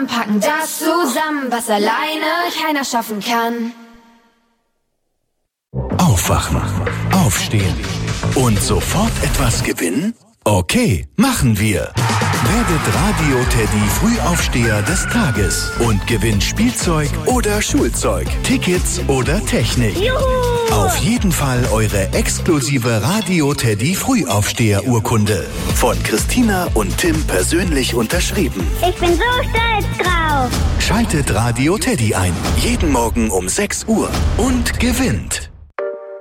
packen das zusammen, was alleine keiner schaffen kann. Aufwachen, aufstehen und sofort etwas gewinnen? Okay, machen wir. Werdet Radio-Teddy Frühaufsteher des Tages und gewinnt Spielzeug oder Schulzeug, Tickets oder Technik. Juhu! Auf jeden Fall eure exklusive Radio-Teddy Frühaufsteher-Urkunde. Von Christina und Tim persönlich unterschrieben. Ich bin so stolz drauf. Schaltet Radio-Teddy ein. Jeden Morgen um 6 Uhr und gewinnt.